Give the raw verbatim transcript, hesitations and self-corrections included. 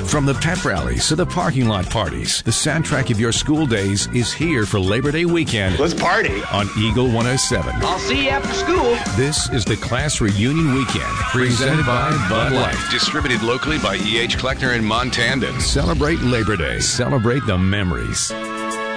From the pep rallies to the parking lot parties, the soundtrack of your school days is here for Labor Day weekend. Let's party on Eagle one oh seven. I'll see you after school. This is the Class Reunion Weekend, presented by Bud Light, distributed locally by E H. Kleckner and Montandon. Celebrate Labor Day. Celebrate the memories.